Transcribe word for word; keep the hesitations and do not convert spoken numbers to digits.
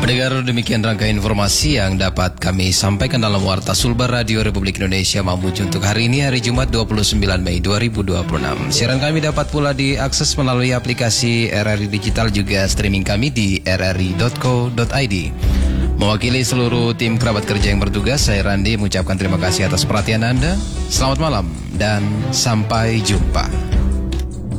Pendengar, demikian rangkaian informasi yang dapat kami sampaikan dalam Warta Sulbar Radio Republik Indonesia Mamuju untuk hari ini, hari Jumat dua puluh sembilan Mei dua ribu dua puluh enam. Siaran kami dapat pula diakses melalui aplikasi R R I Digital, juga streaming kami di r r i dot co dot i d. Mewakili seluruh tim kerabat kerja yang bertugas, saya Randi mengucapkan terima kasih atas perhatian Anda. Selamat malam dan sampai jumpa.